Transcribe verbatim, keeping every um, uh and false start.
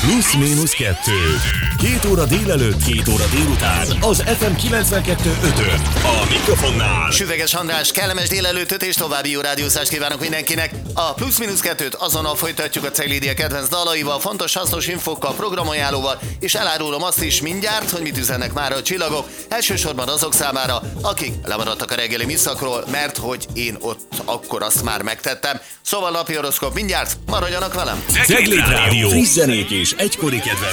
Plusz-mínusz kettő. Két óra délelőtt, két óra délután. Az ef em kilencvenkettő ötön. A mikrofonnál Süveges András, kellemes délelőttöt és további jó rádiózást kívánok mindenkinek. A Plusz-mínusz kettőt azonnal folytatjuk a Ceglédia kedvenc dalaival, fontos, hasznos infokkal, programajánlóval, és elárulom azt is mindjárt, hogy mit üzennek már a csillagok. Elsősorban azok számára, akik lemaradtak a reggeli műszakról, mert hogy én ott akkor azt már megtettem. Szóval napi horoszkóp mindjárt, maradjanak velem! Cegléd Rádió. Friss zenék és egykori kedvenc